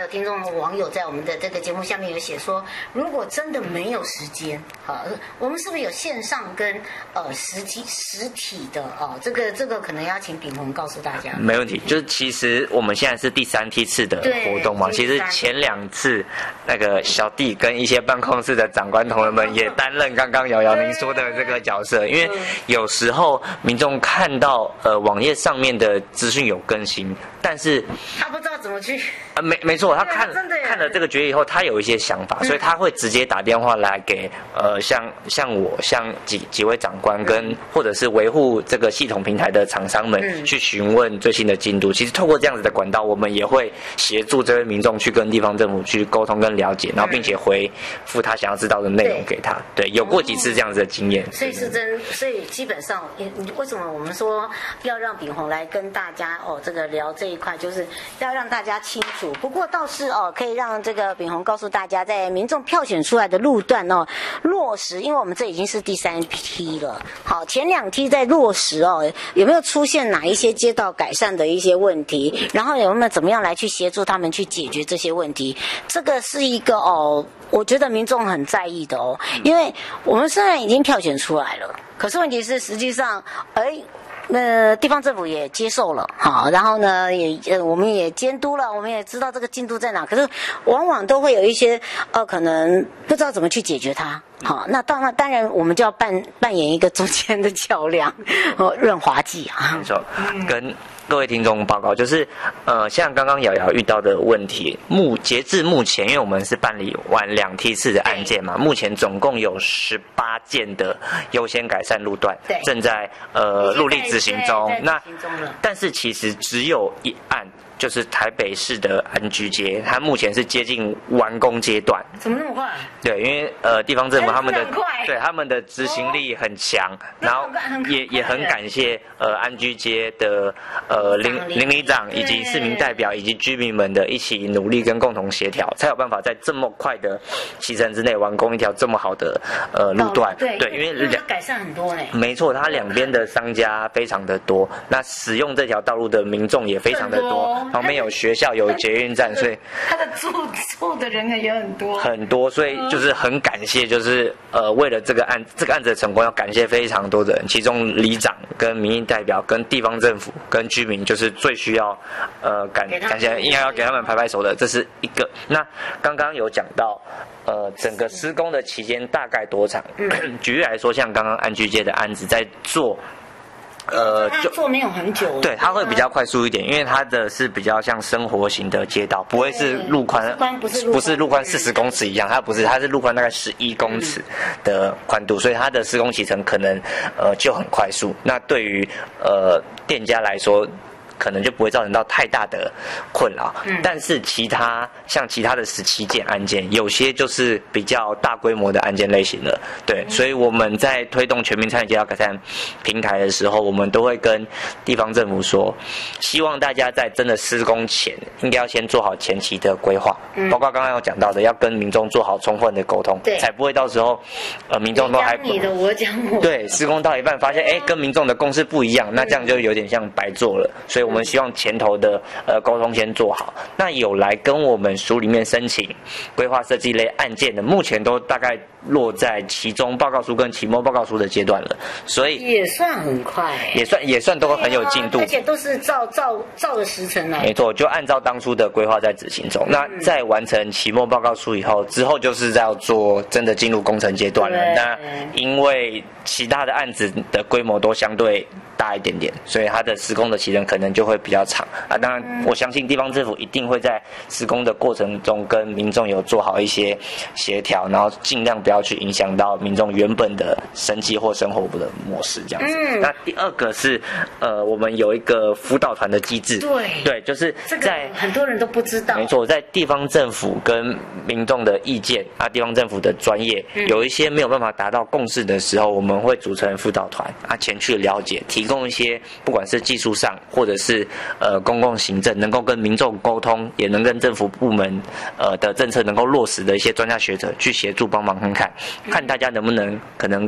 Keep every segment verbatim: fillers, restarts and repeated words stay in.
有听众网友在我们的这个节目下面有写说，如果真的没有时间，好，我们是不是有线上跟呃实体实体的哦？这个这个可能要请秉宏告诉大家。 没问题，就是其实我们现在是第三梯次的活动嘛，其实前两次那个小弟跟一些办公室的长官同仁们也担任刚刚瑶瑶您说的这个角色，因为有时候民众看到呃网页上面的资讯有更新，但是他不知道怎么去啊，没没错，他看看了这个决议以后，他有一些想法，所以他会直接打电话来给呃像像我像几几位长官跟或者是维护这个系统平台的厂商们去询问最新的进度。其实透过这样子的管道，我们也会协助这位民众去跟地方政府去沟通跟了解，然后并且回复他想要知道的内容给他。对，有过几次这样子的经验。 所以是真，所以基本上，为什么我们说要让秉宏来跟大家哦这个聊这一块，就是要让大家清楚。不过倒是哦，可以让这个秉宏告诉大家，在民众票选出来的路段哦落实，因为我们这已经是第三梯了。好，前两梯在落实哦，有没有出现哪一些街道改善的一些问题？然后有没有怎么样来去协助他们去解决这些问题？这个是一个哦，我觉得民众很在意的哦，因为我们虽然已经票选出来了，可是问题是实际上，哎。那地方政府也接受了，好，然后呢，也呃，我们也监督了，我们也知道这个进度在哪，可是往往都会有一些呃，可能不知道怎么去解决它。好，那当然，当然我们就要扮扮演一个中间的桥梁，哦，润滑剂啊。 没错，跟各位听众报告，就是呃，像刚刚瑶瑶遇到的问题，目截至目前，因为我们是办理完两梯次的案件嘛，目前总共有十八件的优先改善路段正在呃陆力执行中。那但是其实只有一案。就是台北市的安居街，它目前是接近完工阶段。 怎么那么快？ 对，因为呃地方政府他们的对他们的执行力很强，哦、然后也也很感谢呃安居街的呃邻邻里长以及市民代表以及居民们的一起努力跟共同协调，才有办法在这么快的期程之内完工一条这么好的呃路段。 对对，因为它改善很多嘞。 没错，它两边的商家非常的多，那使用这条道路的民众也非常的多。旁边有学校，有捷运站，所以他的住住的人也很多很多，所以就是很感谢，就是呃，为了这个案这个案子的成功，要感谢非常多的人，其中里长、跟民意代表、跟地方政府、跟居民，就是最需要呃感感谢，应该要给他们拍拍手的，这是一个。那刚刚有讲到。呃，整个施工的期间大概多长？嗯、举例来说，像刚刚安居街的案子，在做。 呃，就做没有很久， 对，它会比较快速一点，因为它的是比较像生活型的街道，不会是路宽， 不是不是路宽四十公尺一样，它不是，它是路宽大概十一公尺的宽度，所以它的施工期程可能呃就很快速。那对于呃店家来说。可能就不会造成到太大的困扰，嗯、但是其他像其他的十七件案件，有些就是比较大规模的案件类型了，对，嗯、所以我们在推动全民参与街道改善平台的时候，我们都会跟地方政府说，希望大家在真的施工前，应该要先做好前期的规划，嗯、包括刚刚有讲到的，要跟民众做好充分的沟通，才不会到时候呃民众都还你的我讲我对施工到一半发现哎跟民众的共识不一样，那这样就有点像白做了，所以我们希望前头的呃沟通先做好。那有来跟我们署里面申请规划设计类案件的，目前都大概落在期中报告书跟期末报告书的阶段了，所以也算很快， 也算也算都很有进度， 而且都是照照照着时程来。 没错，就按照当初的规划在执行中。那在完成期末报告书以后，之后就是要做真的进入工程阶段了。那因为其他的案子的规模都相对大一点点，所以它的施工的期程可能就会比较长啊。当然，我相信地方政府一定会在施工的过程中跟民众有做好一些协调，然后尽量不要去影响到民众原本的生计或生活的模式这样子。嗯、那第二个是呃，我们有一个辅导团的机制， 对对，就是在、这个、 很多人都不知道， 没错，在地方政府跟民众的意见啊，地方政府的专业、嗯、有一些没有办法达到共识的时候，我们会组成辅导团啊，前去了解，提供一些不管是技术上或者是呃公共行政能够跟民众沟通，也能跟政府部门呃的政策能够落实的一些专家学者去协助帮忙看看，看大家能不能可能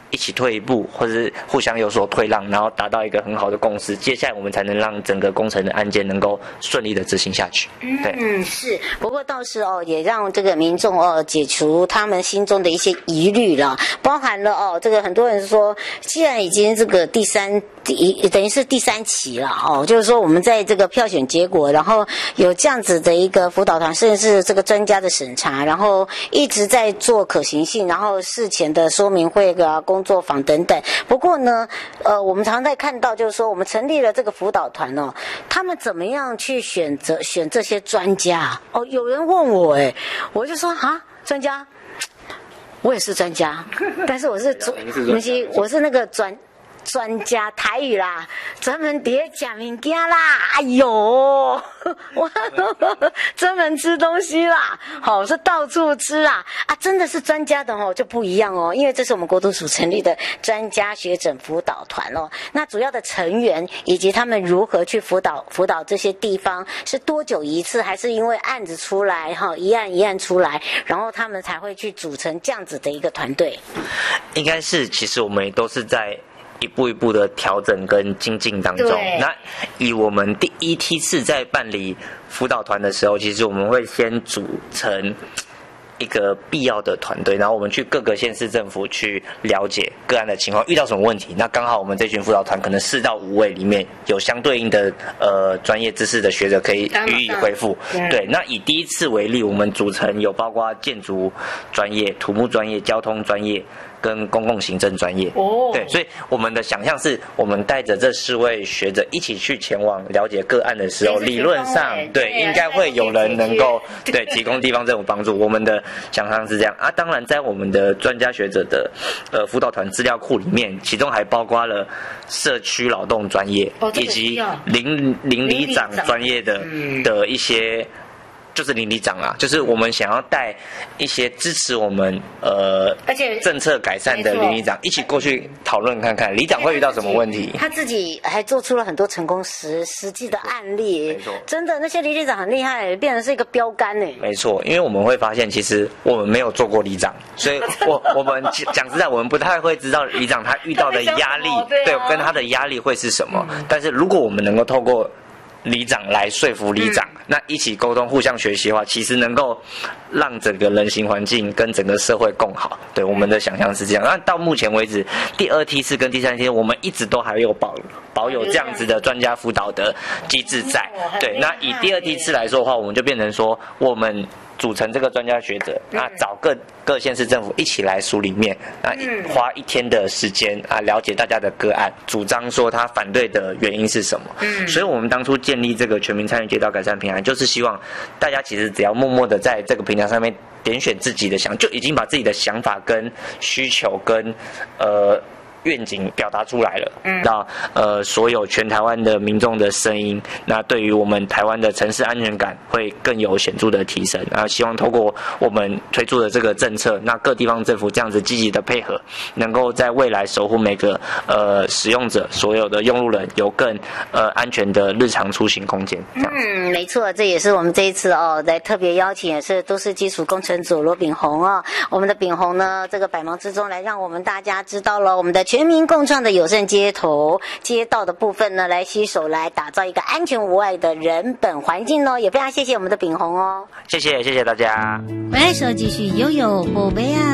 一起退一步，或者是互相有所退让，然后达到一个很好的共识，接下来我们才能让整个工程的案件能够顺利的执行下去。对， 嗯，是。不过倒是哦，也让这个民众哦解除他们心中的一些疑虑了，包含了哦，这个很多人说，既然已经这个第三第等于是第三期了哦，就是说我们在这个票选结果，然后有这样子的一个辅导团，甚至是这个专家的审查，然后一直在做可行性，然后事前的说明会啊、工作坊等等。不过呢，呃，我们常常在看到，就是说我们成立了这个辅导团哦，他们怎么样去选择选这些专家？哦，有人问我，哎，我就说啊，专家，我也是专家，但是我是专，那些我是那个专。专家台语啦，专门叠假物件啦，哎呦，我专门吃东西啦，好是到处吃啦啊，真的是专家的哦就不一样哦，因为这是我们国土署成立的专家学诊辅导团哦。那主要的成员以及他们如何去辅导辅导这些地方，是多久一次，还是因为案子出来哈，一案一案出来，然后他们才会去组成这样子的一个团队？ 应该是，其实我们也都是在一步一步的调整跟精进当中。那以我们第一梯次在办理辅导团的时候，其实我们会先组成一个必要的团队，然后我们去各个县市政府去了解个案的情况，遇到什么问题。那刚好我们这群辅导团可能四到五位里面有相对应的呃专业知识的学者可以予以回复。对，那以第一次为例，我们组成有包括建筑专业、土木专业、交通专业跟公共行政专业。哦，对，所以我们的想象是我们带着这四位学者一起去前往了解个案的时候，理论上对应该会有人能够对提供地方政府帮助。我们的想象是这样啊。当然，在我们的专家学者的呃辅导团资料库里面，其中还包括了社区劳动专业、哦、以及邻邻里长专业的、嗯、的一些。就是邻里长啦，就是我们想要带一些支持我们呃而且政策改善的邻里长一起过去讨论看看，里长会遇到什么问题。 他自己还做出了很多成功实实际的案例，没错，真的那些邻里长很厉害，变成是一个标杆呢。 没错，因为我们会发现，其实我们没有做过里长，所以我我们讲实在，我们不太会知道里长他遇到的压力，对，跟他的压力会是什么。嗯、但是如果我们能够透过里长来说服里长、嗯，那一起沟通、互相学习的话，其实能够让整个人行环境跟整个社会更好。对，我们的想象是这样。那到目前为止，第二梯次跟第三梯次，我们一直都还有保保有这样子的专家辅导的机制在。对，那以第二梯次来说的话，我们就变成说，我们组成这个专家学者，那找各各县市政府一起来梳理面，那花一天的时间啊，了解大家的个案，主张说他反对的原因是什么。嗯，所以我们当初建立这个全民参与街道改善平台，就是希望大家其实只要默默的在这个平台上面点选自己的想，就已经把自己的想法跟需求跟呃。愿景表达出来了，嗯，到呃所有全台湾的民众的声音，那对于我们台湾的城市安全感会更有显著的提升。然后希望透过我们推出的这个政策，那各地方政府这样子积极的配合，能够在未来守护每个呃使用者、所有的用路人有更呃安全的日常出行空间。 嗯，没错，这也是我们这一次哦，来特别邀请也是都市基础工程组罗秉宏哦，我们的秉宏呢，这个百忙之中来让我们大家知道了我们的全民共创的友善街头街道的部分呢，来携手来打造一个安全无碍的人本环境哦，也非常谢谢我们的秉宏哦， 谢谢谢谢大家。 回来时候继续悠悠宝贝啊。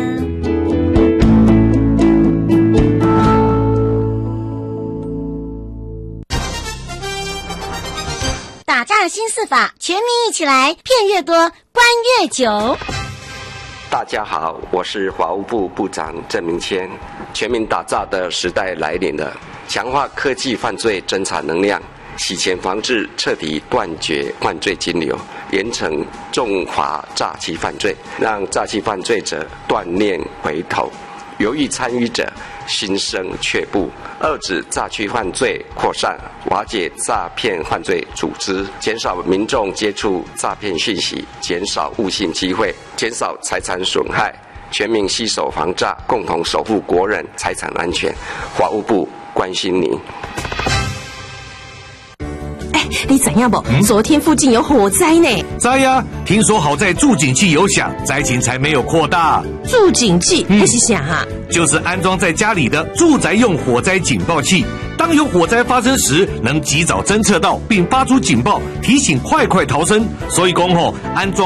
打诈新四法，全民一起来，骗越多，关越久。 大家好，我是法务部部长郑明谦。全民打诈的时代来临了，强化科技犯罪侦查能量，洗钱防治彻底断绝犯罪金流，严惩重罚诈欺犯罪，让诈欺犯罪者断念回头，犹豫参与者心生却步，遏止诈欺犯罪扩散，瓦解诈骗犯罪组织，减少民众接触诈骗讯息，减少误信机会，减少财产损害，全民携手防诈，共同守护国人财产安全。法务部关心您。 你知影不？嗯、昨天附近有火灾呢。 知呀，听说好在助警器有响，灾情才没有扩大。 助警器那、嗯、是啥啊？ 就是安装在家里的住宅用火灾警报器。当有火灾发生时，能及早侦测到并发出警报，提醒快快逃生。所以讲吼，安装